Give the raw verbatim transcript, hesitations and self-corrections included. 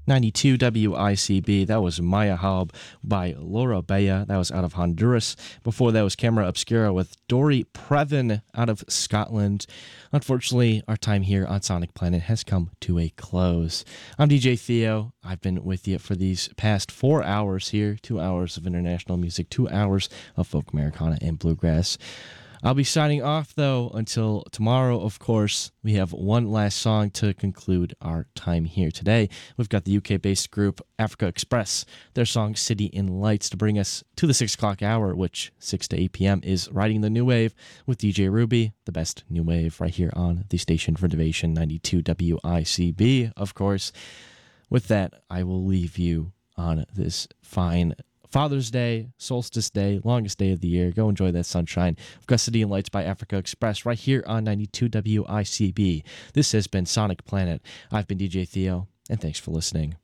ninety-two W I C B. That was Maya Halb by Laura Bea. That was out of Honduras. Before that was Camera Obscura with Dory Previn out of Scotland. Unfortunately, our time here on Sonic Planet has come to a close. I'm D J Theo. I've been with you for these past four hours here. Two hours of international music, two hours of folk Americana and bluegrass. I'll be signing off, though, until tomorrow, of course. We have one last song to conclude our time here today. We've got the U K-based group Africa Express, their song City in Lights, to bring us to the six o'clock hour, which six to eight p.m. is Riding the New Wave with D J Ruby, the best new wave right here on the station for Innovation ninety-two W I C B, of course. With that, I will leave you on this fine Father's Day, Solstice Day, longest day of the year. Go enjoy that sunshine. We've got City and Lights by Africa Express right here on ninety-two W I C B. This has been Sonic Planet. I've been D J Theo, and thanks for listening.